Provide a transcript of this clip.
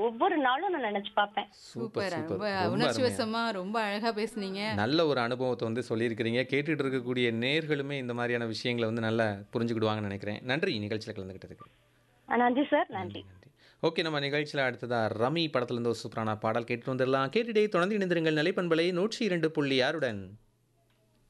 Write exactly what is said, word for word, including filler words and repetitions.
ஒவ்வொரு நாளும் நான் நினைச்சு பார்ப்பேன். Super, super. சூப்பர். ரொம்ப ரொம்ப உணர்ச்சி அருமையா. வசமா ரொம்ப அழகா பேசுனீங்க. நல்ல ஒரு அனுபவத்த வந்து சொல்லியிருக்கிறீங்க. கேட்டுட்டு இருக்கக்கூடிய நேயர்களுமே இந்த மாதிரியான விஷயங்கள வந்து நல்லா புரிஞ்சுக்கிடுவாங்கன்னு நினைக்கிறேன். நன்றி நிகழ்ச்சியில கலந்துக்கிட்டதுக்கு. அஹ் நன்றி சார், நன்றி, நன்றி. நன்றி. ஓகே, நம்ம நிகழ்ச்சியில அடுத்ததா ரமி படத்துல இருந்து ஒரு சூப்பரான பாடல் கேட்டுட்டு வந்துடலாம். கேட்டுட்டே தொடர்ந்து இணைந்திருங்கள் நிலைப்பண்பலை நூற்றி இரண்டு புள்ளி ஆறுடன்.